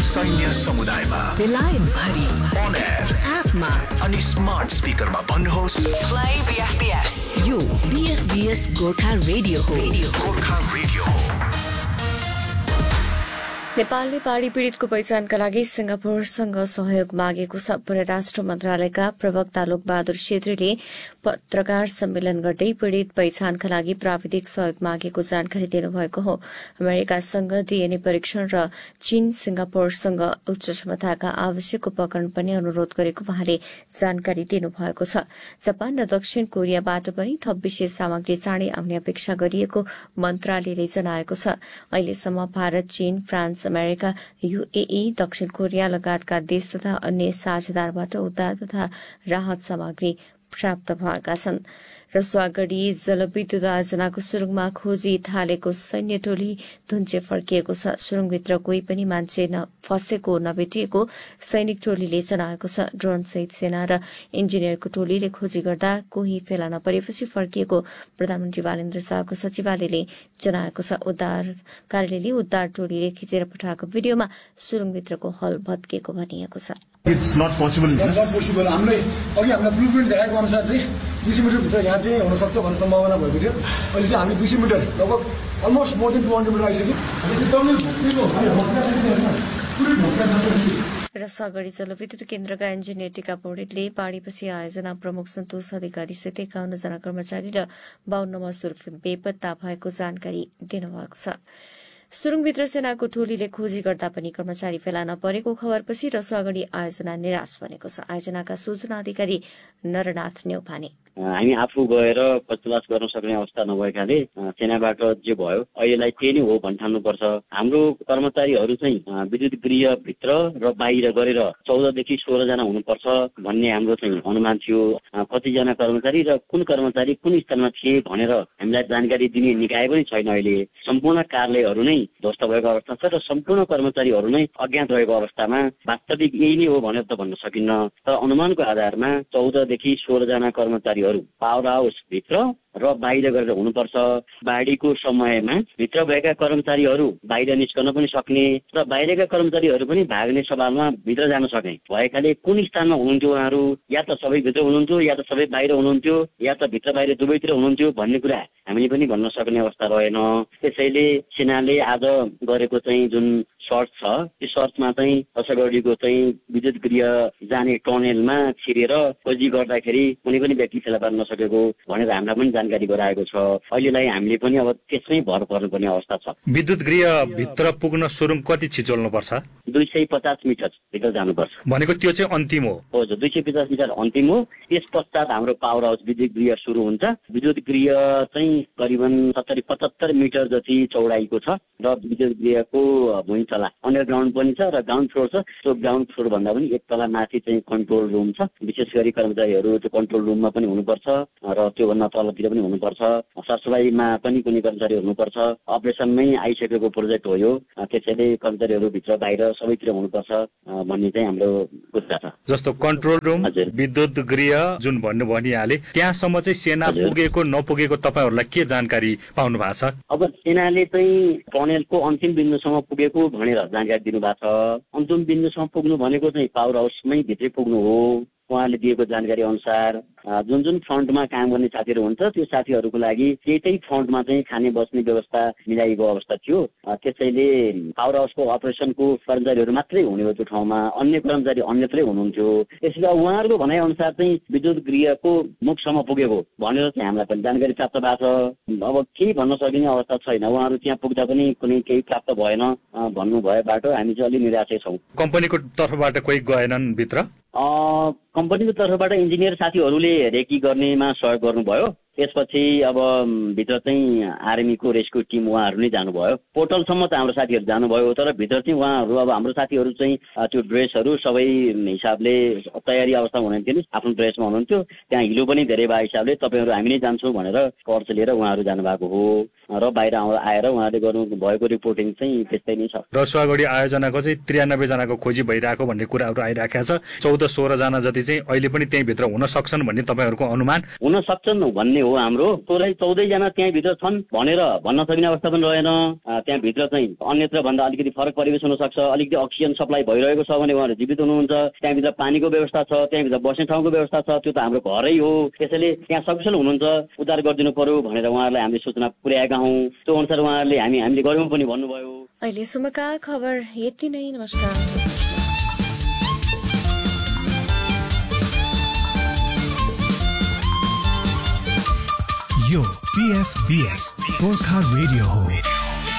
सैन्य समुदायमा बेलायत भरि on air एपमा अनि स्मार्ट स्पिकरमा भन्नुहोस् Play BFBS. यो BFBS गोर्खा रेडियो हो. गोर्खा रेडियो हो। नेपालले बाढ़ी पीड़ितको पहिचानका लागि सिंगापुरसँग सहयोग मागेको छ। परराष्ट्र मन्त्रालयका प्रवक्ता लोकबहादुर छेत्रीले पत्रकार सम्मेलन गर्दै पीड़ित पहिचानका लागि प्राविधिक सहयोग मागेको जानकारी दिनुभएको हो। अमेरिकासँग डीएनए परीक्षण र चीन सिंगापुरसँग उच्च क्षमताका आवश्यक उपकरण पनि अनुरोध गरेको वहाँले जानकारी दिनुभएको छ। जापान र दक्षिण कोरियाबाट पनि थप विशेष सामग्री चाँडै आउने अपेक्षा गरिएको मन्त्रालयले जनाएको छ। अहिलेसम्म भारत, चीन, फ्रान्स, अमेरिका, यूएई, दक्षिण कोरिया लगायतका देश तथा अन्य साझेदारबाट उद्धार तथा राहत सामग्री प्राप्त भएका छन्। रसुवागढ़ी जलविद्युत आयोजनाको सुरुङमा खोजी थालेको सैन्य टोली धुन्चे फर्किएको छ। सुरुङभित्र कोही पनि मान्छे फसेको नभेटिएको सैनिक टोलीले जनाएको छ। ड्रोन सहित सेना र इन्जिनियरको टोलीले खोजी गर्दा कोही फेला नपरेपछि फर्किएको प्रधानमन्त्री बालेन्द्र शाहको सचिवालयले जनाएको छ। उद्धार कार्यालयले उद्धार टोलीले खिचेर पठाएको भिडियोमा सुरुङभित्रको हल भत्किएको भनिएको छ। It's not possible. Not possible. हामीले अघि हामीलाई ब्लुप्रिन्ट देखाएको अनुसार चाहिँ 200 मिटर भित्र यहाँ चाहिँ हुन सक्छ भन्ने सम्भावना भएको थियो। अहिले चाहिँ हामी 200 मिटर लगभग अलमोस्ट मोर देन 200 मिटर आइसक्यो। हामी चाहिँ रसुवागढ़ी जलविद्युत केन्द्रका इन्जिनियर टीका पौडेलले बाढ़ीपछि आयोजना प्रमुख सन्तोष अधिकारी सहित 51 जना कर्मचारी र 52 मजदूर बेपत्ता भएको जानकारी दिनुभएको छ। सुरुङभित्र सेनाको टोलीले खोजी गर्दा पनि कर्मचारी फेला नपरेको खबरपछि रसुवागढ़ी आयोजना निराश बनेको छ। आयोजनाका सूचना अधिकारी नरनाथ न्यौपाने हामी आफू गएर पचलास गर्न सक्ने अवस्था नभएकाले सेनाबाट जे भयो अहिलेलाई त्यही नै हो भन्ठान्नुपर्छ। हाम्रो कर्मचारीहरू चाहिँ विद्युत गृहभित्र र बाहिर गरेर 14 देखि 16 जना हुनुपर्छ भन्ने हाम्रो चाहिँ अनुमान थियो। कतिजना कर्मचारी र कुन कर्मचारी कुन स्थानमा थिए भनेर हामीलाई जानकारी दिने निकाय पनि छैन। अहिले सम्पूर्ण कार्यालयहरू नै ध्वस्त भएको अवस्था छ र सम्पूर्ण कर्मचारीहरू नै अज्ञात रहेको अवस्थामा वास्तविक यही नै हो भनेर त भन्न सकिन्न। तर अनुमानको आधारमा 14 देखि 16 जना कर्मचारी पावर हाउस भित्र र बाहिर गरेर हुनुपर्छ। बाढीको समयमा भित्र भएका कर्मचारीहरू बाहिर निस्कन पनि सक्ने र बाहिरका कर्मचारीहरू पनि भाग्ने सवालमा भित्र जान सक्ने भएकाले कुन स्थानमा हुनुहुन्थ्यो उहाँहरू, या त सबै भित्र हुनुहुन्थ्यो या त सबै बाहिर हुनुहुन्थ्यो या त भित्र बाहिर दुवैतिर हुनुहुन्थ्यो भन्ने कुरा हामीले पनि भन्न सक्ने अवस्था रहेन। त्यसैले सेनाले आज गरेको चाहिँ जुन सर्च छ त्यो सर्चमा चाहिँ रसुवागढ़ीको चाहिँ विद्युत गृह जाने टनेलमा छिरेर खोजी गर्दाखेरि कुनै पनि व्यक्ति फेला पार्न नसकेको भनेर हामीलाई पनि जानकारी गराएको छ। अहिलेलाई हामीले पनि अब त्यसमै भर पर्नुपर्ने अवस्था छ। विद्युत गृह भित्र पुग्न सुरुङ कति छिचोल्नुपर्छ? 250 मिटर भित्र जानुपर्छ भनेको त्यो चाहिँ अन्तिम हो। हजुर, 250 मिटर अन्तिम हो। त्यस पश्चात हाम्रो पावर हाउस विद्युत गृह सुरु हुन्छ। विद्युत गृह चाहिँ करिबन 70-75 मिटर जति चौडाइको छ र विद्युत गृहको भुइँ तला अन्डरग्राउन्ड पनि छ र ग्राउन्ड फ्लोर छ। त्यो ग्राउन्ड फ्लोर भन्दा पनि एक तला माथि चाहिँ कन्ट्रोल रुम छ। विशेष गरी कर्मचारीहरू त्यो कन्ट्रोल रुममा पनि हुनुपर्छ र त्योभन्दा तलतिर पनि हुनुपर्छ। सरसफाइमा पनि कुनै कर्मचारी हुनुपर्छ। अपरेसनमै आइसकेको प्रोजेक्ट हो यो। त्यसैले कर्मचारीहरू भित्र बाहिर सबैतिर हुनुपर्छ भन्ने चाहिँ हाम्रो कुरा छ। जस्तो कन्ट्रोल रुम, विद्युत गृह जुन भन्नु भनिहाले, त्यहाँसम्म चाहिँ सेना पुगेको नपुगेको तपाईहरुलाई के जानकारी पाउनु भएको छ? अब सेनाले चाहिँ टनेलको अन्तिम बिन्दुसम्म पुगेको भनेर जानकारी दिनुभएको छ। अन्तिम बिन्दुसम्म पुग्नु भनेको चाहिँ पावर हाउसमै भित्रै पुग्नु हो। उहाँले दिएको जानकारी अनुसार जुन जुन फ्रन्टमा काम गर्ने साथीहरू हुन्छ त्यो साथीहरूको लागि त्यही फ्रन्टमा चाहिँ खाने बस्ने व्यवस्था मिलाइएको अवस्था थियो। त्यसैले पावर हाउसको अपरेसनको कर्मचारीहरू मात्रै हुने हो त्यो ठाउँमा, अन्य कर्मचारी अन्यत्रै हुनुहुन्थ्यो। त्यसैले उहाँहरूको भनाइ अनुसार चाहिँ विद्युत गृहको मुखसम्म पुगेको भनेर चाहिँ हामीलाई पनि जानकारी प्राप्त भएको छ। अब केही भन्न सकिने अवस्था छैन। उहाँहरू त्यहाँ पुग्दा पनि कुनै केही प्राप्त भएन भन्नुभएबाट हामी चाहिँ अलि निराशै छौँ। कम्पनीको तर्फबाट कोही गएनन् भित्र? कम्पनीको तर्फबाट इन्जिनियर साथीहरूले रेकी गर्नेमा सहयोग गर्नुभयो। त्यसपछि अब भित्र चाहिँ आर्मीको रेस्क्यु टिम उहाँहरू नै जानुभयो। पोर्टलसम्म त हाम्रो साथीहरू जानुभयो, तर भित्र चाहिँ उहाँहरू अब हाम्रो साथीहरू चाहिँ त्यो ड्रेसहरू सबै हिसाबले तयारी अवस्थामा हुनुहुन्थ्यो नि, आफ्नो ड्रेसमा हुनुहुन्थ्यो। त्यहाँ हिलो पनि धेरै भएको हिसाबले तपाईँहरू हामी नै जान्छौँ भनेर कर्च लिएर उहाँहरू जानुभएको हो र बाहिर आएर उहाँहरूले गर्नु भएको रिपोर्टिङ चाहिँ त्यस्तै नै छ। रसुवागढ़ी आयोजनाको चाहिँ 93 जनाको खोजी भइरहेको भन्ने कुराहरू आइरहेका छ। 14-16 जना जति चाहिँ अहिले पनि त्यही भित्र हुन सक्छन् भन्ने तपाईहरुको अनुमान? हुन सक्छन् भन्ने हो हो हाम्रो। त्यसलाई 14 जना त्यहाँभित्र छन् भनेर भन्न सकिने अवस्था पनि रहेन। त्यहाँभित्र चाहिँ अन्यत्र भन्दा अलिकति फरक परिवेश हुन सक्छ, अलिकति अक्सिजन सप्लाई भइरहेको छ भने उहाँहरू जीवित हुनुहुन्छ। त्यहाँभित्र पानीको व्यवस्था छ, त्यहाँभित्र बस्ने ठाउँको व्यवस्था छ, त्यो त हाम्रो घरै हो। त्यसैले त्यहाँ सकुशल हुनुहुन्छ, उद्धार गरिदिनु पर्यो भनेर उहाँहरूलाई हामीले सूचना पुर्याएका हौँ। त्यो अनुसार उहाँहरूले हामीले गर्यौँ पनि भन्नुभयो। अहिलेसम्मका खबर यति नै। नमस्कार। यो PFBS गोर्खा रेडियो हो।